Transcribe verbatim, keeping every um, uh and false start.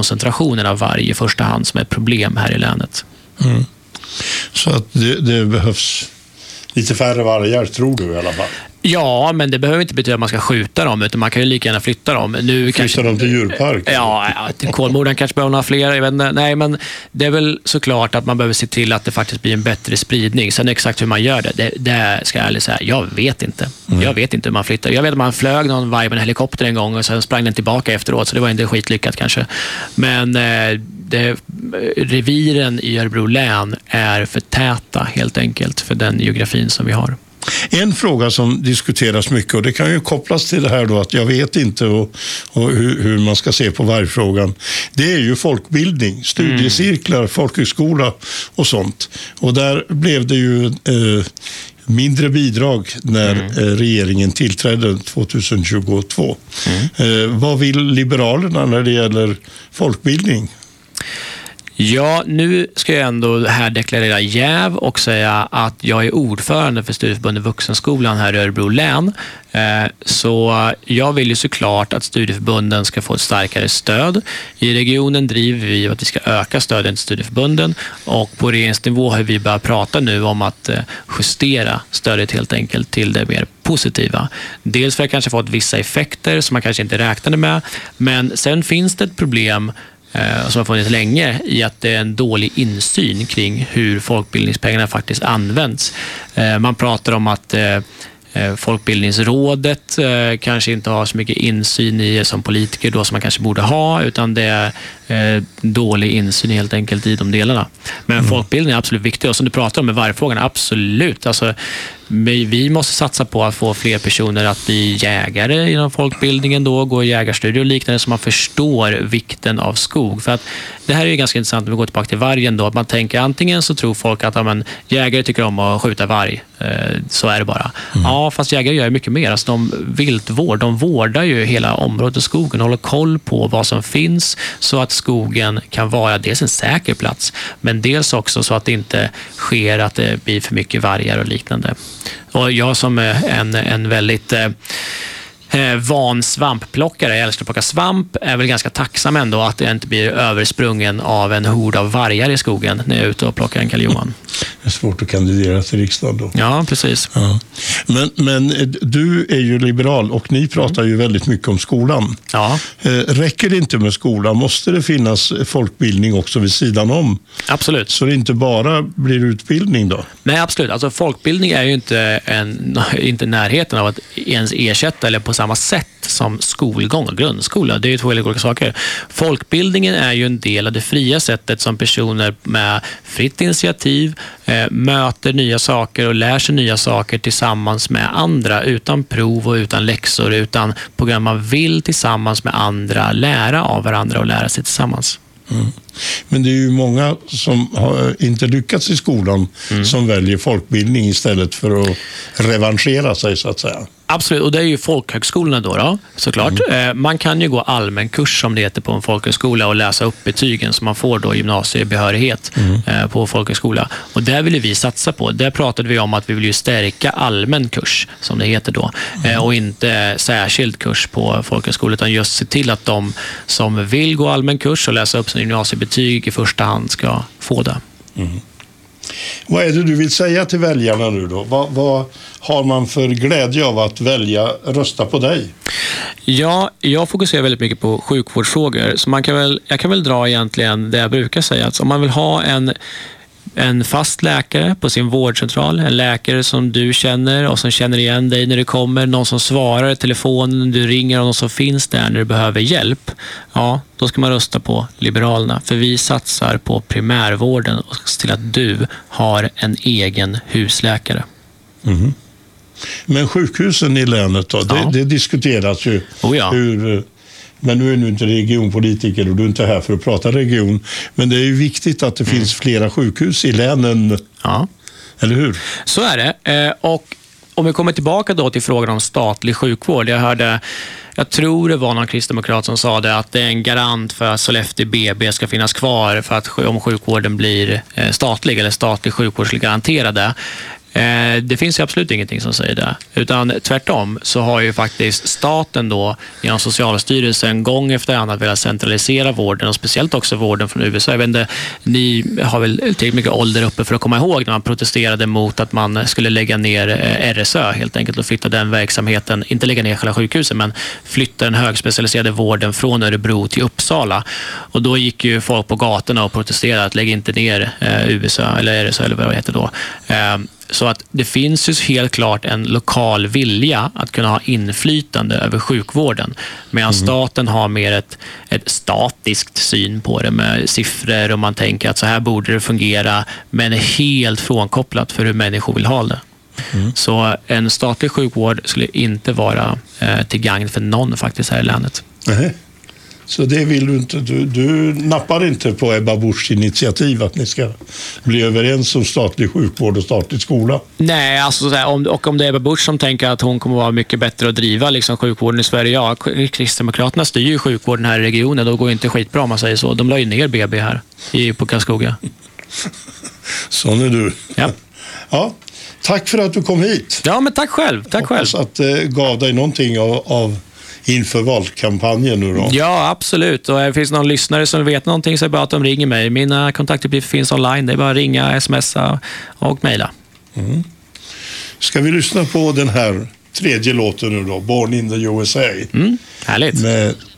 koncentrationen av varg i första hand som är ett problem här i länet. Mm. Så att det, det behövs lite färre vargar, tror du i alla fall? Ja, men det behöver inte betyda att man ska skjuta dem, utan man kan ju lika gärna flytta dem. Nu flytta kanske, dem till djurpark? Ja, till Kolmården kanske behöver några fler. Jag vet inte. Nej, men det är väl såklart att man behöver se till att det faktiskt blir en bättre spridning. Sen exakt hur man gör det, det, det ska jag ärligt säga, jag vet inte. Mm. Jag vet inte hur man flyttar. Jag vet att man flög någon varg med en helikopter en gång och sen sprang den tillbaka efteråt, så det var inte skitlyckat kanske. Men eh, det, reviren i Örebro län är för täta helt enkelt för den geografin som vi har. En fråga som diskuteras mycket, och det kan ju kopplas till det här då att jag vet inte och, och hur, hur man ska se på vargfrågan, det är ju folkbildning, studiecirklar, mm. folkhögskola och sånt. Och där blev det ju eh, mindre bidrag när mm. eh, regeringen tillträdde tjugohundratjugotvå. Mm. Eh, vad vill Liberalerna när det gäller folkbildning? Ja, nu ska jag ändå här deklarera jäv och säga att jag är ordförande för Studieförbundet Vuxenskolan här i Örebro län. Så jag vill ju såklart att studieförbunden ska få ett starkare stöd. I regionen driver vi att vi ska öka stöden till studieförbunden, och på regeringsnivå har vi börjat prata nu om att justera stödet helt enkelt till det mer positiva. Dels för att kanske fått vissa effekter som man kanske inte räknade med, men sen finns det ett problem som har funnits länge i att det är en dålig insyn kring hur folkbildningspengarna faktiskt används. Man pratar om att Folkbildningsrådet kanske inte har så mycket insyn i som politiker då som man kanske borde ha, utan det är dålig insyn helt enkelt i de delarna. Men mm. folkbildning är absolut viktigt, och som du pratar om med vargfrågan, absolut. Alltså, vi måste satsa på att få fler personer att bli jägare inom folkbildningen då, gå jägarstudier och liknande, så man förstår vikten av skog. För att det här är ju ganska intressant när vi går tillbaka till vargen då, att man tänker antingen så tror folk att ja, men, jägare tycker om att skjuta varg, så är det bara. Mm. Ja, fast jägare gör mycket mer. Alltså, de viltvård, de vårdar ju hela området och skogen, håller koll på vad som finns så att skogen kan vara dels en säker plats, men dels också så att det inte sker att det blir för mycket vargar och liknande. Och jag som en, en väldigt eh, van svampplockare, jag älskar att plocka svamp, är väl ganska tacksam ändå att det inte blir översprungen av en hord av vargar i skogen när jag är ute och plockar en Karl-Johan. Det är svårt att kandidera till riksdagen då. Ja, precis. Ja. Men, men du är ju liberal och ni pratar ju väldigt mycket om skolan. Ja. Räcker det inte med skolan? Måste det finnas folkbildning också vid sidan om? Absolut. Så det inte bara blir utbildning då? Nej, absolut. Alltså folkbildning är ju inte, en, inte närheten av att ens ersätta eller på samma sätt som skolgång och grundskola. Det är ju två olika saker. Folkbildningen är ju en del av det fria sättet som personer med fritt initiativ eh, möter nya saker och lär sig nya saker tillsammans med andra, utan prov och utan läxor, utan program man vill tillsammans med andra lära av varandra och lära sig tillsammans. Mm. Men det är ju många som har inte lyckats i skolan mm. som väljer folkbildning istället för att revanschera sig så att säga. Absolut, och det är ju folkhögskolorna då, då såklart. Mm. Man kan ju gå allmän kurs som det heter på en folkhögskola och läsa upp betygen som man får då gymnasiebehörighet mm. på folkhögskola. Och där vill vi satsa på. Där pratade vi om att vi vill ju stärka allmän kurs som det heter då mm. och inte särskild kurs på folkhögskola, utan just se till att de som vill gå allmän kurs och läsa upp sina gymnasiebetyg i första hand ska få det. Mm. Vad är det du vill säga till väljarna nu då? Vad, vad har man för glädje av att välja rösta på dig? Ja, jag fokuserar väldigt mycket på sjukvårdsfrågor. Så man kan väl, jag kan väl dra egentligen det jag brukar säga. Att om man vill ha en, en fast läkare på sin vårdcentral, en läkare som du känner och som känner igen dig när du kommer, någon som svarar i telefonen, du ringer och någon som finns där när du behöver hjälp, ja, då ska man rösta på Liberalerna. För vi satsar på primärvården och ser till att du har en egen husläkare. Mm. Men sjukhusen i länet då, ja. det, det diskuteras ju oh ja. hur... Men nu är du inte regionpolitiker och du är inte här för att prata region. Men det är ju viktigt att det mm. finns flera sjukhus i länen. Ja. Eller hur? Så är det. Och om vi kommer tillbaka då till frågan om statlig sjukvård. Jag hörde, jag tror det var någon kristdemokrat som sa det, att det är en garant för att Sollefteå B B ska finnas kvar för att om sjukvården blir statlig eller statlig sjukvård skulle garantera det. Eh, det finns ju absolut ingenting som säger det. Utan tvärtom så har ju faktiskt staten då genom Socialstyrelsen gång efter annan velat centralisera vården och speciellt också vården från U S A. Jag vet inte, ni har väl tillräckligt mycket ålder uppe för att komma ihåg när man protesterade mot att man skulle lägga ner R S Ö helt enkelt och flytta den verksamheten, inte lägga ner själva sjukhuset men flytta den högspecialiserade vården från Örebro till Uppsala. Och då gick ju folk på gatorna och protesterade att lägga inte ner eh, U S A eller R S Ö eller vad det heter då. Eh, Så att det finns ju helt klart en lokal vilja att kunna ha inflytande över sjukvården. Medan mm. staten har mer ett, ett statiskt syn på det med siffror och man tänker att så här borde det fungera men är helt frånkopplat för hur människor vill ha det. Mm. Så en statlig sjukvård skulle inte vara eh, till gagn för någon faktiskt här i landet. Mm. Så det vill du inte. Du, du nappar inte på Ebba Buschs initiativ att ni ska bli överens om statlig sjukvård och statlig skola? Nej, alltså så här, om, och om det är Ebba Busch som tänker att hon kommer vara mycket bättre att driva liksom, sjukvården i Sverige. Ja, Kristdemokraterna styr ju sjukvården här i regionen. Då går det inte skitbra om man säger så. De la ju ner B B här i, på Karlskoga. Sån är du. Ja. Ja. Tack för att du kom hit. Ja, men tack själv. Tack själv. Hoppas att det gav dig någonting av, av inför valkampanjen nu då. Ja, absolut. Och det finns någon lyssnare som vet någonting så är det bara att de ringer mig. Mina kontaktuppgifter finns online. Det är bara att ringa, smsa och mejla. Mm. Ska vi lyssna på den här tredje låten nu då? Born in the U S A. Mm, härligt. Med